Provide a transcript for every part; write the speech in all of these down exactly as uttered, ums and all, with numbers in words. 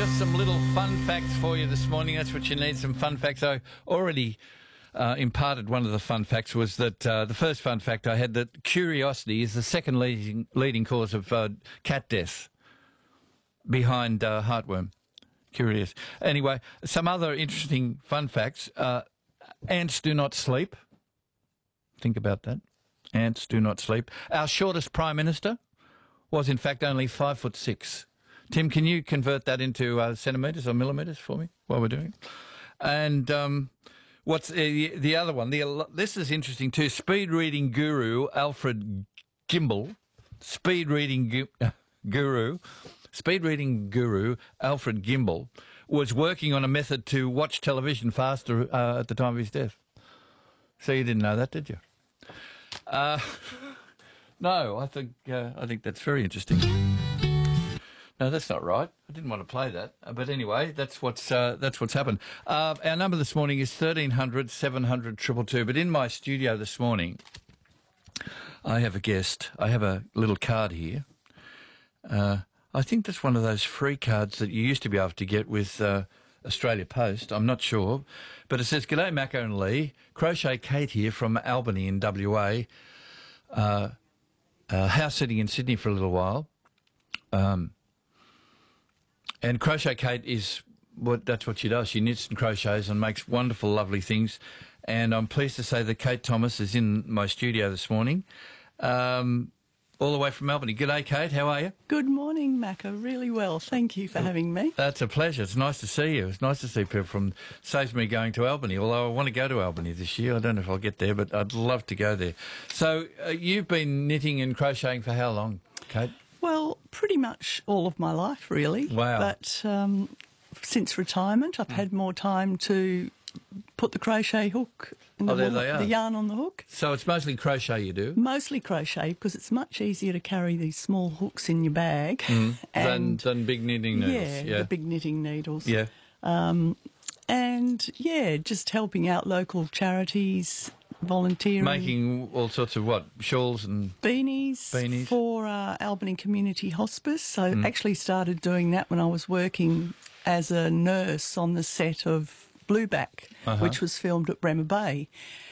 just some little fun facts for you this morning. That's what you need, some fun facts. I already uh, imparted one of the fun facts was that uh, the first fun fact I had that curiosity is the second leading, leading cause of uh, cat death behind uh, heartworm. Curious. Anyway, some other interesting fun facts. Uh, ants do not sleep. Think about that. Ants do not sleep. Our shortest Prime Minister was, in fact, only five foot six. Tim, can you convert that into uh, centimetres or millimetres for me while we're doing it? And um, what's uh, the, the other one? The, this is interesting too. Speed reading guru Alfred Gimbel, speed reading gu- guru, speed reading guru Alfred Gimbel was working on a method to watch television faster uh, at the time of his death. So you didn't know that, did you? Uh, no, I think uh, I think that's very interesting. No, that's not right. I didn't want to play that, uh, but anyway, that's what's uh, that's what's happened. Uh, our number this morning is thirteen hundred, seven hundred, two two two. But in my studio this morning, I have a guest. I have a little card here. Uh, I think that's one of those free cards that you used to be able to get with uh, Australia Post. I'm not sure, but it says, "G'day, Mako and Lee. Crochet Kate here from Albany in W A. Uh, uh, house sitting in Sydney for a little while." Um, And Crochet Kate is what that's what she does. She knits and crochets and makes wonderful, lovely things. And I'm pleased to say that Kate Thomas is in my studio this morning, um, all the way from Albany. G'day, Kate. How are you? Good morning, Mako. Really well. Thank you for having me. That's a pleasure. It's nice to see you. It's nice to see people from. Saves me going to Albany. Although I want to go to Albany this year. I don't know if I'll get there, but I'd love to go there. So uh, you've been knitting and crocheting for how long, Kate? Well, pretty much all of my life, really. Wow. But um, since retirement, I've had more time to put the crochet hook and Oh, the, there wool- they are. the yarn on the hook. So it's mostly crochet you do? Mostly crochet because it's much easier to carry these small hooks in your bag Mm. than, and than big knitting needles. yeah, Yeah. the big knitting needles. Yeah. Um, and yeah, just helping out local charities, volunteering. Making all sorts of what? Shawls and... Beanies, Beanies. for uh, Albany Community Hospice. So Mm. I actually started doing that when I was working as a nurse on the set of Blueback, Uh-huh. which was filmed at Bremer Bay.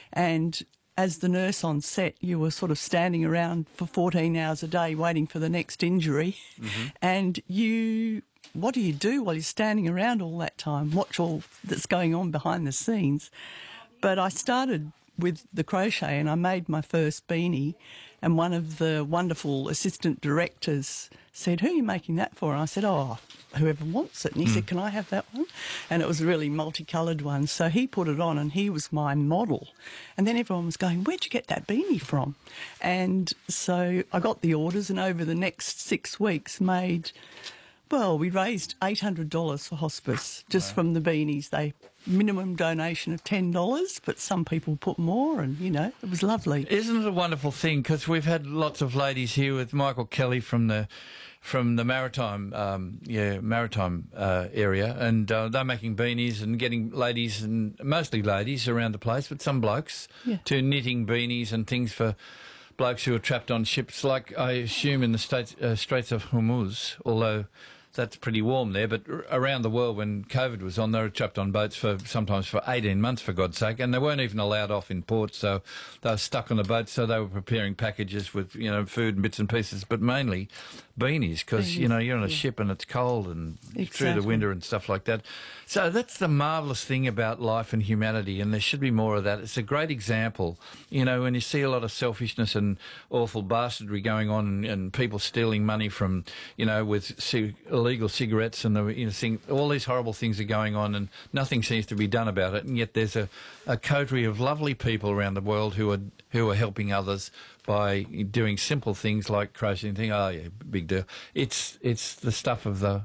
And as the nurse on set, you were sort of standing around for fourteen hours a day waiting for the next injury. Mm-hmm. And you... What do you do while you're standing around all that time? Watch all that's going on behind the scenes. But I started with the crochet and I made my first beanie, and one of the wonderful assistant directors said, "Who are you making that for?" And I said, "Oh, whoever wants it." And he Mm. said, "Can I have that one?" And it was a really multicoloured one. So he put it on and he was my model. And then everyone was going, "Where'd you get that beanie from?" And so I got the orders and over the next six weeks made... Well, we raised eight hundred dollars for hospice just Wow. from the beanies. They minimum donation of ten dollars, but some people put more and, you know, it was lovely. Isn't it a wonderful thing? Because we've had lots of ladies here with Michael Kelly from the from the maritime, um, yeah, maritime uh, area, and uh, they're making beanies and getting ladies and mostly ladies around the place, but some blokes Yeah. to knitting beanies and things for blokes who are trapped on ships, like I assume in the States, uh, Straits of Hormuz, although that's pretty warm there, but r- around the world when COVID was on, they were trapped on boats for sometimes for eighteen months, for God's sake, and they weren't even allowed off in port, so they were stuck on the boat, so they were preparing packages with, you know, food and bits and pieces, but mainly beanies, because, you Beanies, know, you're on a yeah. ship and it's cold and through the Exactly. winter and stuff like that. So that's the marvellous thing about life and humanity, and there should be more of that. It's a great example, you know, when you see a lot of selfishness and awful bastardry going on and, and people stealing money from, you know, with c- illegal cigarettes and the, you know, thing, all these horrible things are going on and nothing seems to be done about it, and yet there's a, a coterie of lovely people around the world who are who are helping others by doing simple things like crocheting. Thing, oh yeah, big deal. It's it's the stuff of the